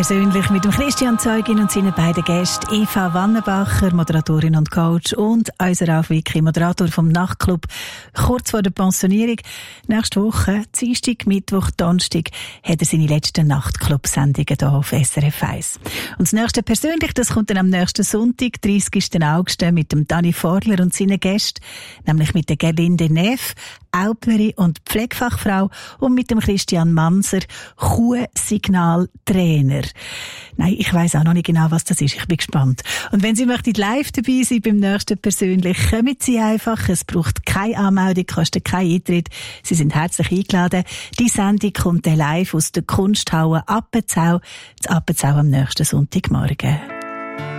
Persönlich mit dem Christian Zeugin und seinen beiden Gästen Eva Wannenbacher, Moderatorin und Coach, und unser Ralf Wicki, Moderator vom Nachtclub, kurz vor der Pensionierung. Nächste Woche, Dienstag, Mittwoch, Donnerstag, hat er seine letzten Nachtclub-Sendungen hier auf SRF 1. Und das nächste persönlich, das kommt dann am nächsten Sonntag, 30. August, mit dem Dani Forler und seinen Gästen, nämlich mit der Gerlinde Neff, Aupnerin und Pflegefachfrau, und mit dem Christian Manser, Kuhsignaltrainer. Nein, ich weiss auch noch nicht genau, was das ist. Ich bin gespannt. Und wenn Sie möchten live dabei sein beim nächsten persönlich, kommen Sie einfach. Es braucht keine Anmeldung, kostet keinen Eintritt. Sie sind herzlich eingeladen. Die Sendung kommt live aus der Kunsthalle Appenzell, zu Appenzell am nächsten Sonntagmorgen.